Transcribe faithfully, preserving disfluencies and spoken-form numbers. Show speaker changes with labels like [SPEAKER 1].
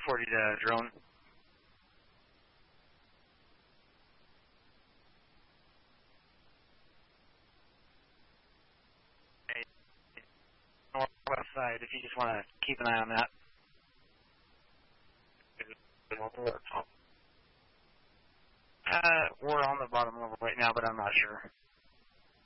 [SPEAKER 1] forty to drone. Northwest side, if you just want to keep an eye on that. Uh, we're on the bottom level right now, but I'm not sure.